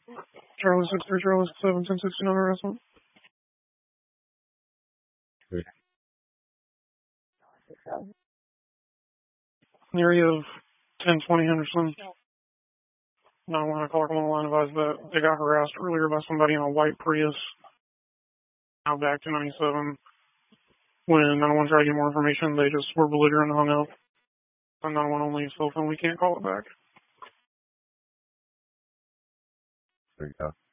Charlie 63, Charlie 7, 1069 harassment. In the area of 1020 Henderson. 911 o'clock on the line advised that they got harassed earlier by somebody in a white Prius. Now back to 97. When 911 tried to get more information, they just were belligerent and hung up. On 911 only cell phone, we can't call it back. There you go.